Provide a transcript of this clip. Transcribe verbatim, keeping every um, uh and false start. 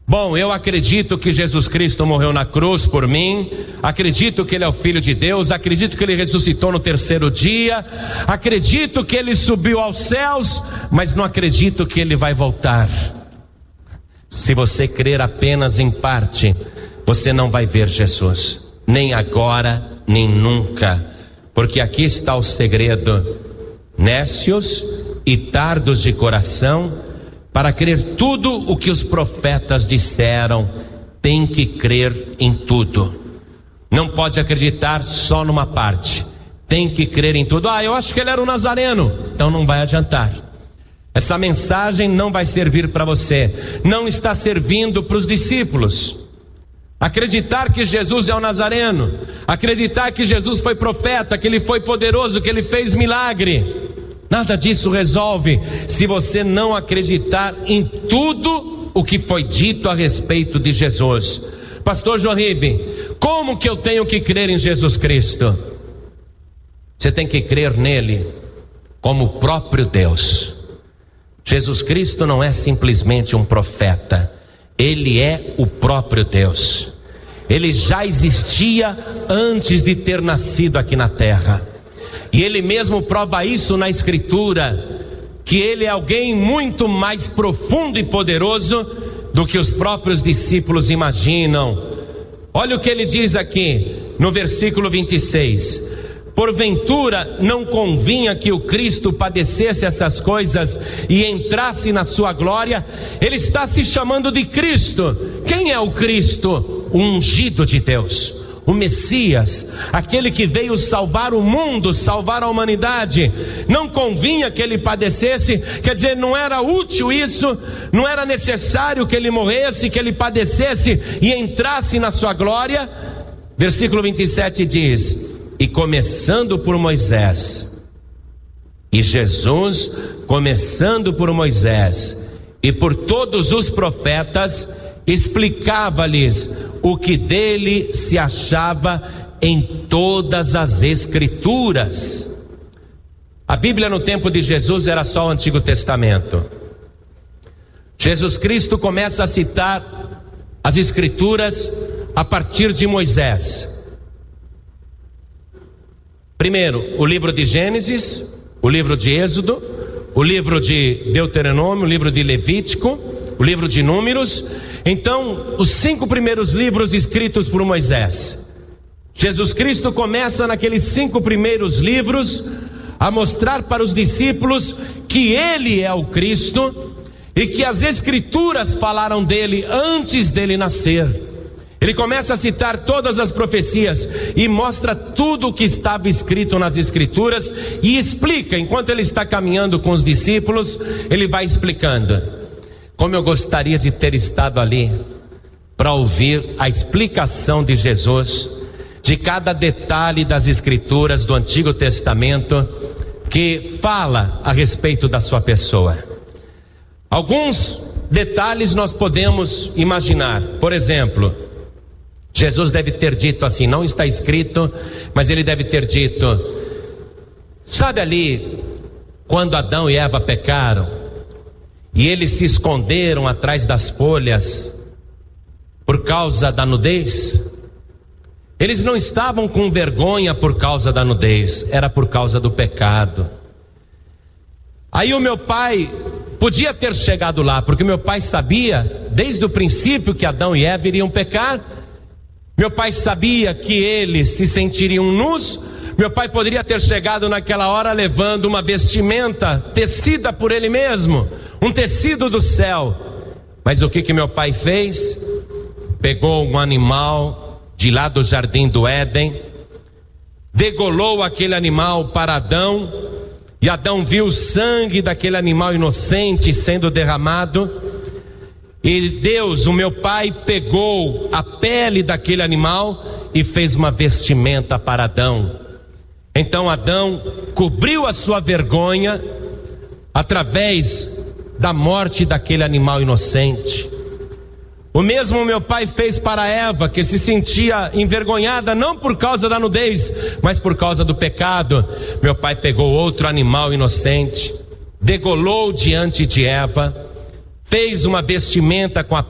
Bom, eu acredito que Jesus Cristo morreu na cruz por mim, acredito que Ele é o Filho de Deus, acredito que Ele ressuscitou no terceiro dia, acredito que Ele subiu aos céus, mas não acredito que Ele vai voltar. Se você crer apenas em parte, você não vai ver Jesus, nem agora, nem nunca, porque aqui está o segredo: nécios e tardos de coração, para crer tudo o que os profetas disseram. Tem que crer em tudo, não pode acreditar só numa parte, tem que crer em tudo. Ah, eu acho que ele era um nazareno, então não vai adiantar, essa mensagem não vai servir para você, não está servindo para os discípulos. Acreditar que Jesus é o nazareno, acreditar que Jesus foi profeta, que ele foi poderoso, que ele fez milagre, nada disso resolve se você não acreditar em tudo o que foi dito a respeito de Jesus. Pastor Joaquim, como que eu tenho que crer em Jesus Cristo? Você tem que crer nele como o próprio Deus. Jesus Cristo não é simplesmente um profeta, ele é o próprio Deus. Ele já existia antes de ter nascido aqui na terra, e ele mesmo prova isso na Escritura, que ele é alguém muito mais profundo e poderoso do que os próprios discípulos imaginam. Olha o que ele diz aqui no versículo vinte e seis: porventura não convinha que o Cristo padecesse essas coisas e entrasse na sua glória? Ele está se chamando de Cristo. Quem é o Cristo? O ungido de Deus, o Messias, aquele que veio salvar o mundo, salvar a humanidade. Não convinha que ele padecesse, quer dizer, não era útil isso, não era necessário que ele morresse, que ele padecesse e entrasse na sua glória. Versículo vinte e sete diz: e começando por Moisés, e Jesus começando por Moisés e por todos os profetas, explicava-lhes o que dele se achava em todas as Escrituras. A Bíblia no tempo de Jesus era só o Antigo Testamento. Jesus Cristo começa a citar as Escrituras a partir de Moisés. Primeiro, o livro de Gênesis, o livro de Êxodo, o livro de Deuteronômio, o livro de Levítico, o livro de Números. Então, os cinco primeiros livros escritos por Moisés. Jesus Cristo começa naqueles cinco primeiros livros a mostrar para os discípulos que ele é o Cristo e que as Escrituras falaram dele antes dele nascer. Ele começa a citar todas as profecias e mostra tudo o que estava escrito nas Escrituras e explica. Enquanto ele está caminhando com os discípulos, ele vai explicando. Como eu gostaria de ter estado ali para ouvir a explicação de Jesus de cada detalhe das Escrituras do Antigo Testamento que fala a respeito da sua pessoa. Alguns detalhes nós podemos imaginar. Por exemplo, Jesus deve ter dito assim, não está escrito, mas ele deve ter dito: sabe ali quando Adão e Eva pecaram e eles se esconderam atrás das folhas por causa da nudez? Eles não estavam com vergonha por causa da nudez, era por causa do pecado. Aí o meu pai podia ter chegado lá, porque meu pai sabia desde o princípio que Adão e Eva iriam pecar. Meu pai sabia que eles se sentiriam nus. Meu pai poderia ter chegado naquela hora levando uma vestimenta tecida por ele mesmo, um tecido do céu. Mas o que que meu pai fez? Pegou um animal de lá do jardim do Éden, degolou aquele animal para Adão, e Adão viu o sangue daquele animal inocente sendo derramado. E Deus, o meu pai, pegou a pele daquele animal e fez uma vestimenta para Adão. Então Adão cobriu a sua vergonha através da morte daquele animal inocente. O mesmo meu pai fez para Eva, que se sentia envergonhada não por causa da nudez, mas por causa do pecado. Meu pai pegou outro animal inocente, degolou diante de Eva, fez uma vestimenta com a